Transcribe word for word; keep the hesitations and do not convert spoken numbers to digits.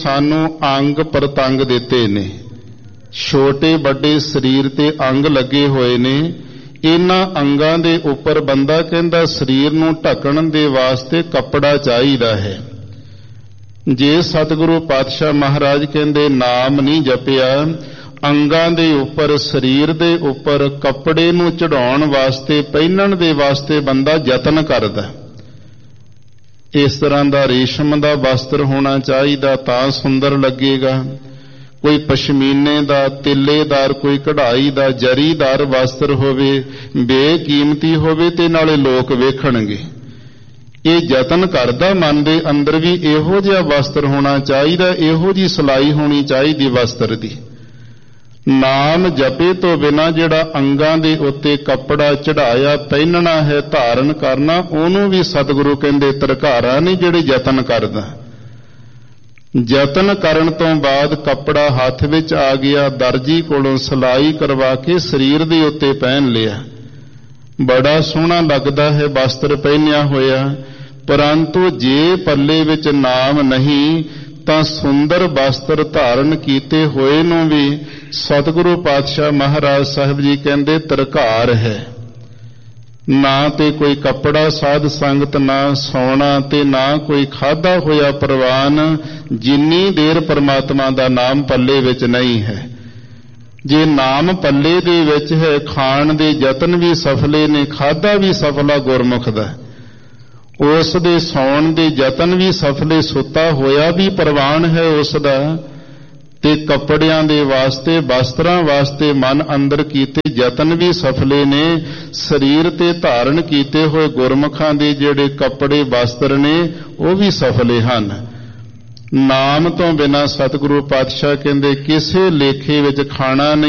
सानू अंग प्रतंग दिते ने, छोटे बड़े शरीर ते अंग लगे होए ने। इन्हां अंगां दे उपर बंदा कहंदा शरीर नूं ढकण दे वास्ते कपड़ा चाहीदा है। जे सतगुरु पातशाह महाराज कहंदे नाम नहीं जपिया, अंगां दे उपर शरीर दे उपर कपड़े नूं चढ़ाउण वास्ते पहिनण दे वास्ते बंदा यतन करदा। इस तरह का रेशम का वस्त्र होना चाहिए तां सुंदर लगेगा। कोई पशमीने का, तिलेदार, कोई कढ़ाई का, जरीदार वस्त्र होवे, बेकीमती होवे ते नाले लोक वेखणगे। ये यतन करदा मन दे अंदर भी इहो जिहा वस्त्र होना चाहिए, इहो जी सिलाई होनी चाहिए वस्त्र दी। नाम जपे तो बिना जिहड़ा अंगां दे उत्ते कपड़ा चढ़ाया पहनना है, धारण करना, ਉਹਨੂੰ भी सतगुरु कहंदे तरकारा ने ਜਿਹੜੇ यतन करदा। यतन करन तो बाद कपड़ा हथ विच आ गया, दर्जी कोलों सिलाई करवा के शरीर दे उत्ते पहन लिया, बड़ा सोहना लगदा है वस्त्र पहनिया होया। परंतु जे पल्ले विच नाम नहीं तां सुंदर वस्त्र धारण कीते होए नूं भी सतगुरु पातशाह महाराज साहिब जी कहंदे तरकार है। ना ते कोई कपड़ा साध संगत, ना सौना ते ना कोई खाधा होया प्रवान, जिन्नी देर परमात्मा दा नाम पल्ले विच नहीं है। जे नाम पल्ले दे विच है, खाण दे यतन भी सफले ने, खाधा भी सफला गुरमुख दा, उस दे सौण दे यतन भी सफले, सुता होया भी प्रवान है उसदा। ते कपड़ियां दे वास्ते, वस्त्रां वास्ते मन अंदर कीते यतन भी सफले ने। शरीर ते धारण कीते होए गुरमुखां दे जिहड़े कपड़े वस्त्र ने वो भी सफले हन। नाम तो बिना सतगुरु पातशाह कहंदे किसे लेखे विच खाना नहीं,